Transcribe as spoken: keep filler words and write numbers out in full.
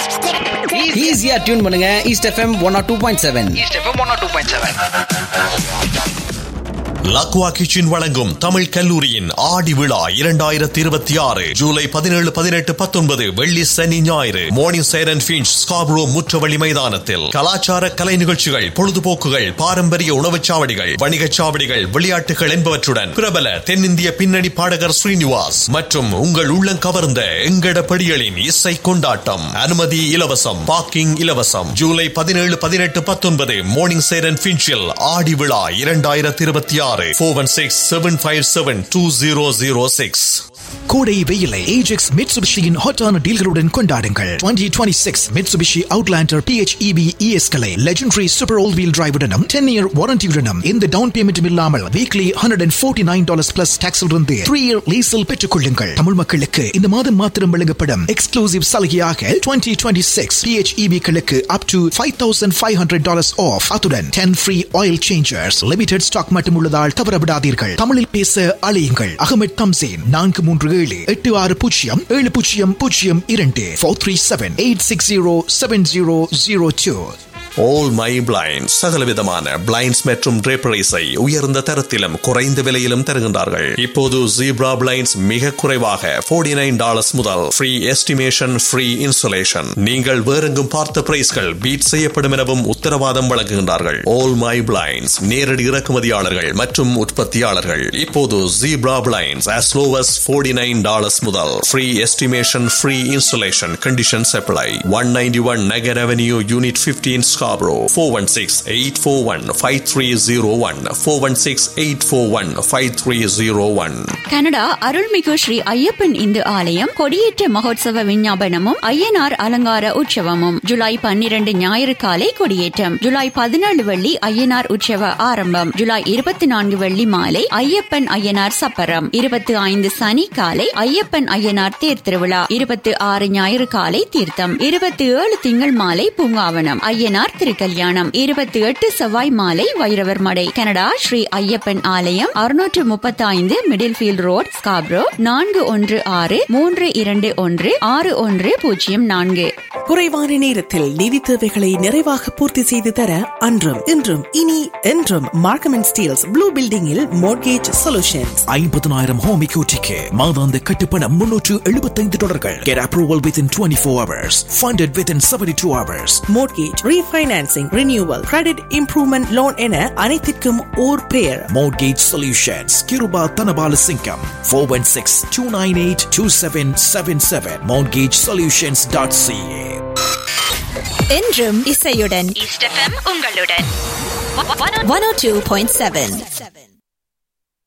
ஈஸியா டியூன் பண்ணுங்க east FM one R two point seven. East FM one R two point seven. லக்வா kitchen வழங்கும் தமிழ் கல்லூரியின் ஆடி விழா இரண்டாயிரத்தி இருபத்தி ஆறு ஜூலை பதினேழு பதினெட்டு பத்தொன்பது வெள்ளி சனி ஞாயிறு மார்னிங் சைரன் பீச் ஸ்காப்ரோ முற்றவழி மைதானத்தில் கலாச்சார கலை நிகழ்ச்சிகள், பொழுதுபோக்குகள், பாரம்பரிய உணவுச் சாவடிகள், வணிகச் சாவடிகள், விளையாட்டுகள் என்பவற்றுடன் பிரபல தென்னிந்திய பின்னணி பாடகர் ஸ்ரீனிவாஸ் மற்றும் உங்கள் உள்ளம் கவர்ந்த எங்கட படிகளின் இசை கொண்டாட்டம். அனுமதி இலவசம், பார்க்கிங் இலவசம். ஜூலை பதினேழு பதினெட்டு பத்தொன்பது மார்னிங் சைரன் பீச்சில் ஆடி விழா இரண்டாயிரத்தி இருபத்தி ஆறு. four one six seven five seven two zero zero six. கோடை வெயிலை ஏஜெக்ஸ் மிட்சுபிஷியின் ஹாட்டான டீல்களுடன் கொண்டாடுங்கள். twenty twenty-six Mitsubishi Outlander P H E V E S களை legendary super all wheel driveுடனும் ten year warranty-உடனும் இந்த டவுன் பேமெண்ட் இல்லாமல் weekly one hundred forty-nine dollars plus tax இருந்து three year lease-இல் பெற்றுக் கொள்ளுங்கள். தமிழ் மக்களுக்கு இந்த மாதம் மாத்திரம் வழங்கப்படும் எக்ஸ்க்ளூசிவ் சலுகையாக twenty twenty-six P H E V களுக்கு up to five thousand five hundred dollars off. அத்துடன் ten free oil changers. limited stock மட்டும் உள்ளதால் தவறவிடாதீர்கள். தமிழில் பேச அழையுங்கள். அகமது தம்சேன் நான்கு மூன்று ஏழு எட்டு ஆறு பூஜ்ஜியம் ஏழு பூஜ்ஜியம் பூஜ்ஜியம் இரண்டு four three seven eight six zero seven zero zero two. All My Blinds சகலவிதமான பிளைண்ட்ஸ் மற்றும் draperies-ஐ உயர்ந்த தரத்திலும் குறைந்த விலையிலும் தருகின்றார்கள். இப்போது Zebra Blinds மிக குறைவாக forty-nine dollars முதல் free estimation, free installation. நீங்கள் வேறெங்கும் பார்த்த பிரைஸ்கள் பீட் செய்யப்படும் எனவும் உத்தரவாதம் வழங்குகின்றார்கள். All My Blinds நேரடி இறக்குமதியாளர்கள் மற்றும் உற்பத்தியாளர்கள். இப்போது Zebra Blinds as low as forty-nine dollars முதல் free estimation, free installation. Conditions apply. one ninety-one Nagar Avenue, Unit fifteen, Scarborough. four one six eight four one five three zero one four one six eight four one five three zero one. Canada அருள்மிகு ஸ்ரீ ஐயப்பன் இந்து ஆலயம் கொடியேற்ற மகோத்சவ விஞ்ஞாபனமும் ஐயனார் அலங்கார உற்சவமும் ஜூலை பன்னிரண்டு ஞாயிறு காலை கொடியேற்றம். ஜூலை பதினேழு வெள்ளி ஐயனார் உற்சவ ஆரம்பம். ஜூலை இருபத்தி நான்கு வெள்ளி மாலை ஐயப்பன் ஐயனார் சப்பரம். இருபத்தி ஐந்து சனி காலை ஐயப்பன் ஐயனார் தேர் திருவிழா. இருபத்தி ஆறு ஞாயிறு காலை தீர்த்தம். இருபத்தி ஏழு திங்கள் மாலை பூங்காவனம் ஐயனார் திருக்கல்யாணம். இருபத்தி எட்டு செவ்வாய் மாலை வைரவர் மடை. கனடா ஸ்ரீ ஐயப்பன் ஆலயம் அறுநூற்று முப்பத்தி ஐந்து மிடில் ஃபீல்ட் ரோட், ஸ்காப்ரோ. நான்கு ஒன்று ஆறு மூன்று இரண்டு ஒன்று ஆறு ஒன்று பூஜ்ஜியம் நான்கு. குறைவான நேரத்தில் நிதி தேவைகளை நிறைவாக பூர்த்தி செய்து தர அன்றும் இன்றும் இனி என்றும் மார்க்கம் அண்ட் ஸ்டீல்ஸ் ப்ளூ பில்டிங்கில் மோர்கேஜ் சொல்யூஷன்ஸ். ஐம்பதனாயிரம் ஹோம் எக்யூட்டிக்கு மாதாந்த கட்டுப்பணம் முன்னூற்று எழுபத்தைந்து டாலர்கள். Get approval within twenty-four hours. Funded within seventy-two hours. Mortgage, refinancing, renewal, credit improvement loan என அனைத்திற்கும் ஓர் பெயர். Mortgage Solutions. Kiruba Tanabala Singham. four one six two nine eight two seven seven seven. mortgage solutions dot c a. என்றும் இசையுடன் east FM உங்களுடன் one oh two point seven.